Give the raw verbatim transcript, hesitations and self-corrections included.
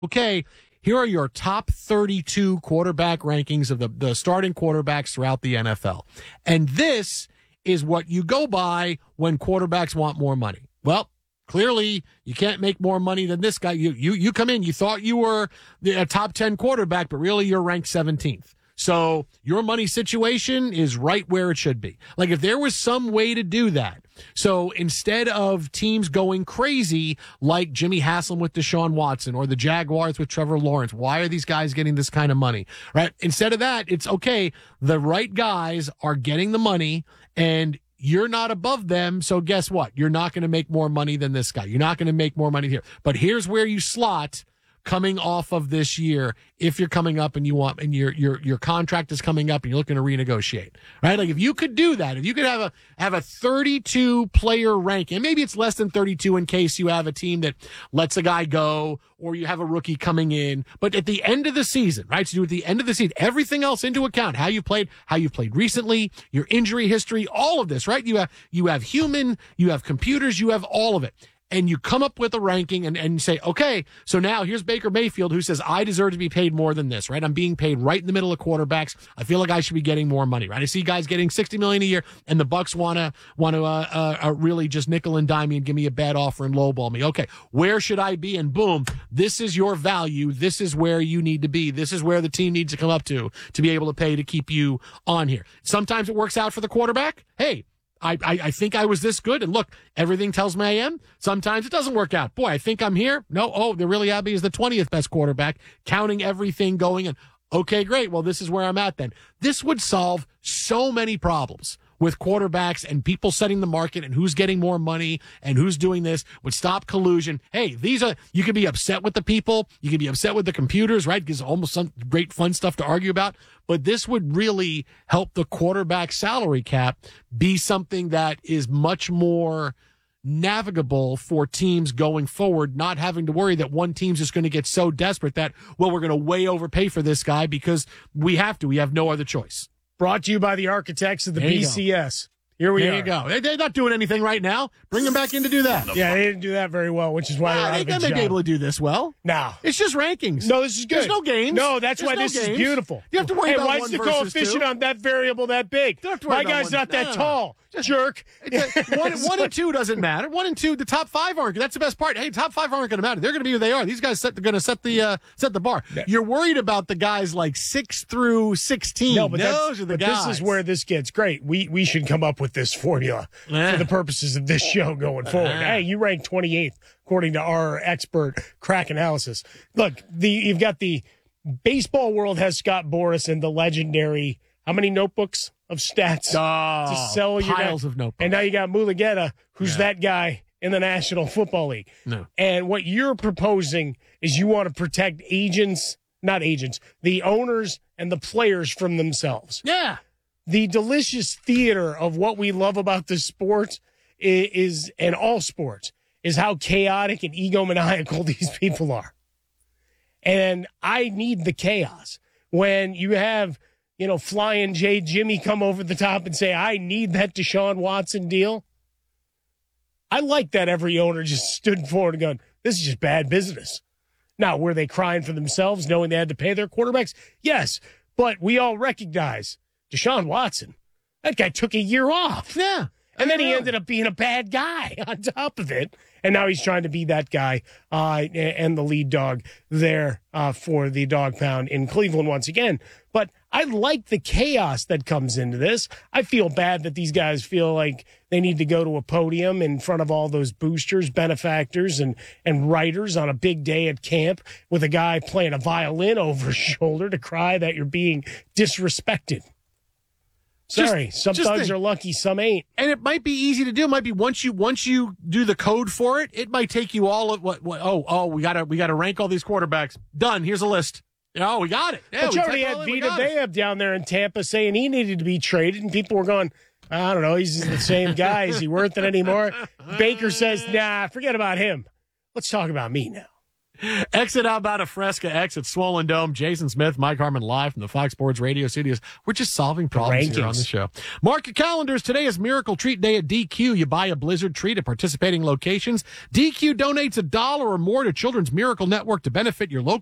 Okay, here are your top thirty-two quarterback rankings of the, the starting quarterbacks throughout the N F L. And this is what you go by when quarterbacks want more money. Well, clearly you can't make more money than this guy. You you you come in, you thought you were a top ten quarterback, but really you're ranked seventeenth. So your money situation is right where it should be. Like if there was some way to do that. So instead of teams going crazy like Jimmy Haslam with Deshaun Watson or the Jaguars with Trevor Lawrence, why are these guys getting this kind of money? Right? Instead of that, it's okay. The right guys are getting the money and you're not above them. So guess what? You're not going to make more money than this guy. You're not going to make more money here. But here's where you slot coming off of this year, if you're coming up and you want, and your your your contract is coming up and you're looking to renegotiate, right? Like if you could do that, if you could have a have a thirty-two player ranking, and maybe it's less than thirty-two in case you have a team that lets a guy go or you have a rookie coming in, but at the end of the season, right? So do at the end of the season, everything else into account, how you played, how you played recently, your injury history, all of this, right? You have you have human, you have computers, you have all of it. And you come up with a ranking and, and say, okay, so now here's Baker Mayfield who says, I deserve to be paid more than this, right? I'm being paid right in the middle of quarterbacks. I feel like I should be getting more money, right? I see guys getting sixty million dollars a year and the Bucs want to want to uh, uh, uh, really just nickel and dime me and give me a bad offer and lowball me. Okay, where should I be? And boom, this is your value. This is where you need to be. This is where the team needs to come up to to be able to pay to keep you on here. Sometimes it works out for the quarterback. Hey, I, I, I think I was this good, and look, everything tells me I am. Sometimes it doesn't work out. Boy, I think I'm here. No, oh, they're really happy is the twentieth best quarterback, counting everything going in. Okay, great. Well, this is where I'm at then. This would solve so many problems with quarterbacks and people setting the market and who's getting more money and who's doing this, would stop collusion. Hey, these are, you can be upset with the people. You can be upset with the computers, right? Because almost some great fun stuff to argue about. But this would really help the quarterback salary cap be something that is much more navigable for teams going forward, not having to worry that one team's just going to get so desperate that, well, we're going to way overpay for this guy because we have to. We have no other choice. Brought to you by the architects of the There you B C S. Here we there are. you go. They, they're not doing anything right now. Bring them back in to do that. Yeah, they didn't do that very well, which is why Nah, they're out they of a ain't gonna job. be able to do this well. No. It's just rankings. No, this is good. There's no games. No, that's There's why no this games. is beautiful. You have to worry hey, about why one is the versus coefficient two? on that variable that big? Don't have to worry My about guy's one. not that No, no, no. tall. Jerk. It's a- one, one and two doesn't matter. One and two, the top five aren't. That's the best part. Hey, top five aren't going to matter. They're going to be who they are. These guys set, they're going to set the uh, set the bar. Yeah. You're worried about the guys like six through sixteen. No, but, those are the but guys. this is where this gets great. We we should come up with this formula Eh. for the purposes of this show going forward. Eh. Hey, you rank twenty-eighth according to our expert crack analysis. Look, the you've got the baseball world has Scott Boras and the legendary how many notebooks of stats oh, to sell your piles guy. of notebooks. And now you got Mulugeta, who's Yeah. that guy in the National Football League. No. And what you're proposing is you want to protect agents, not agents, the owners and the players from themselves. Yeah. The delicious theater of what we love about this sport is, is and all sports, is how chaotic and egomaniacal these people are. And I need the chaos. When you have, you know, Flying J Jimmy come over the top and say, I need that Deshaun Watson deal. I like that every owner just stood forward and gone, this is just bad business. Now, were they crying for themselves knowing they had to pay their quarterbacks? Yes, but we all recognize Deshaun Watson, that guy took a year off. Yeah. And then he know. ended up being a bad guy on top of it. And now he's trying to be that guy uh, and the lead dog there uh, for the dog pound in Cleveland once again. But I like the chaos that comes into this. I feel bad that these guys feel like they need to go to a podium in front of all those boosters, benefactors, and, and writers on a big day at camp with a guy playing a violin over his shoulder to cry that you're being disrespected. Sorry, Just- some just thugs think. are lucky, some ain't. And it might be easy to do. It might be once you once you do the code for it, it might take you all of what, what oh oh we gotta we gotta rank all these quarterbacks. Done. Here's a list. Oh, we got it. Yeah, But we you already typed had all in, we Vita got it. Vea down there in Tampa saying he needed to be traded, and people were going, I don't know, he's the same guy. Is he worth it anymore? Baker says, nah, forget about him. Let's talk about me now. Exit out about a Fresca, exit Swollen Dome. Jason Smith, Mike Harmon live from the Fox Sports Radio studios. We're just solving problems here on the show. Mark your calendars. Today is Miracle Treat Day at D Q. You buy a Blizzard treat at participating locations. D Q donates a dollar or more to Children's Miracle Network to benefit your local